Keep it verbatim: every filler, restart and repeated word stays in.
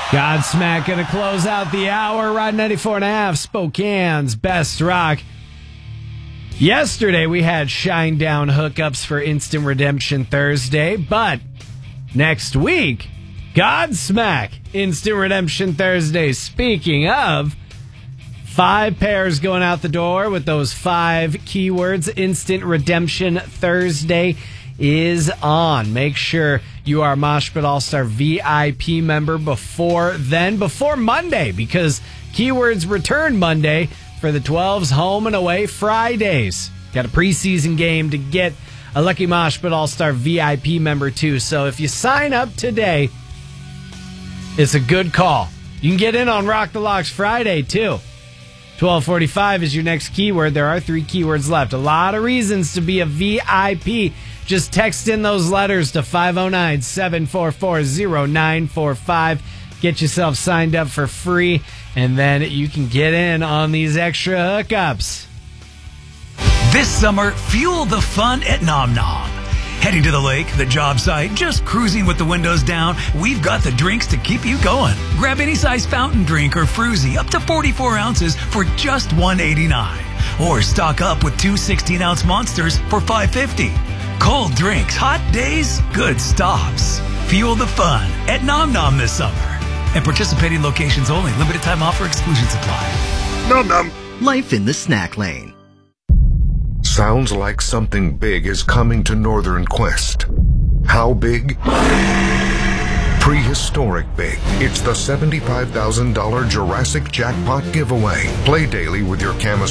Godsmack going to close out the hour. Ride ninety-four and a half, Spokane's best rock. Yesterday we had Shinedown hookups for Instant Redemption Thursday, but next week, Godsmack Instant Redemption Thursday. Speaking of, five pairs going out the door with those five keywords. Instant Redemption Thursday is on. Make sure you are a Mosh Pit All-Star V I P member before then, before Monday, because keywords return Monday for the twelves home and away Fridays. Got a preseason game to get a lucky Mosh Pit All-Star V I P member too. So if you sign up today, it's a good call. You can get in on Rock the Locks Friday too. twelve forty-five is your next keyword. There are three keywords left. A lot of reasons to be a V I P. Just text in those letters to five oh nine, seven four four, oh nine four five. Get yourself signed up for free, and then you can get in on these extra hookups. This summer, fuel the fun at Nom Nom. Heading to the lake, the job site, just cruising with the windows down, we've got the drinks to keep you going. Grab any size fountain drink or fruzy up to forty-four ounces for just one eighty-nine. Or stock up with two sixteen-ounce monsters for five fifty. Cold drinks, hot days, good stops. Fuel the fun at Nom Nom this summer. And participating locations only. Limited time offer, exclusions apply. Nom Nom. Life in the snack lane. Sounds like something big is coming to Northern Quest. How big? Prehistoric big. It's the seventy-five thousand dollars Jurassic Jackpot giveaway. Play daily with your Camus